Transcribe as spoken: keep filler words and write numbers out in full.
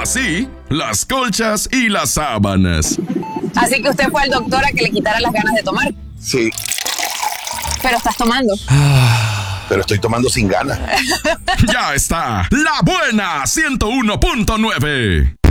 Así, las colchas y las sábanas. Así que usted fue al doctor a que le quitara las ganas de tomar. Sí. Pero estás tomando. Pero estoy tomando sin ganas. Ya está, La Buena ciento uno punto nueve.